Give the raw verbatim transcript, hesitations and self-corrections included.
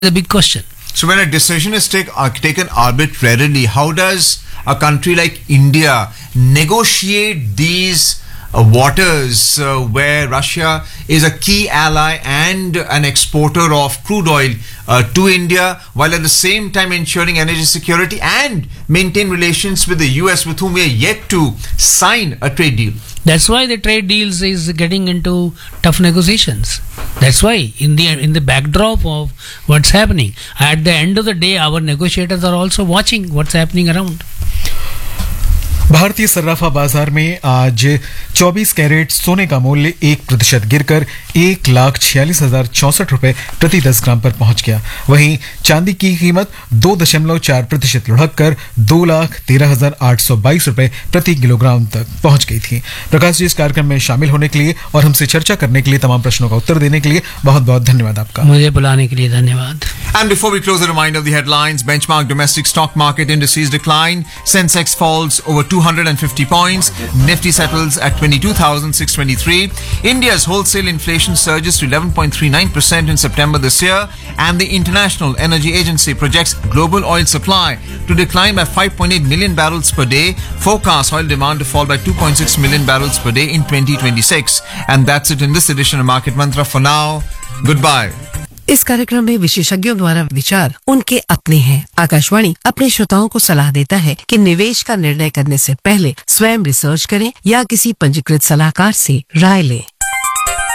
The big question. So when a decision is take, uh, taken arbitrarily, how does a country like India negotiate these uh, waters uh, where Russia is a key ally and an exporter of crude oil uh, to India, while at the same time ensuring energy security and maintain relations with the U S, with whom we are yet to sign a trade deal? That's why the trade deals is getting into tough negotiations. That's why in the in the backdrop of what's happening, at the end of the day, our negotiators are also watching what's happening around. भारतीय सर्राफा बाजार में आज चौबीस carat सोने का मूल्य एक प्रतिशत गिरकर एक लाख छियालीस हजार चौसठ रुपए प्रति दस ग्राम पर पहुंच गया। वहीं चांदी की कीमत दो दशमलव चार प्रतिशत लुढ़क कर दो लाख तेरह हजार आठ सौ बाईस रुपए प्रति किलोग्राम तक पहुंच गई थी। प्रकाश जी, इस कार्यक्रम में शामिल होने के लिए और हमसे चर्चा करने के लिए, तमाम प्रश्नों का उत्तर देने के लिए बहुत बहुत धन्यवाद आपका। मुझे बुलाने के लिए धन्यवाद। And before we close, a reminder of the headlines. Benchmark domestic stock market indices decline. Sensex falls over two hundred fifty points. Nifty settles at twenty-two thousand six hundred twenty-three. India's wholesale inflation surges to eleven point three nine percent in September this year. And the International Energy Agency projects global oil supply to decline by five point eight million barrels per day. Forecasts oil demand to fall by two point six million barrels per day in twenty twenty-six. And that's it in this edition of Market Mantra. For now, goodbye. इस कार्यक्रम में विशेषज्ञों द्वारा विचार उनके अपने हैं। आकाशवाणी अपने श्रोताओं को सलाह देता है कि निवेश का निर्णय करने से पहले स्वयं रिसर्च करें या किसी पंजीकृत सलाहकार से राय लें।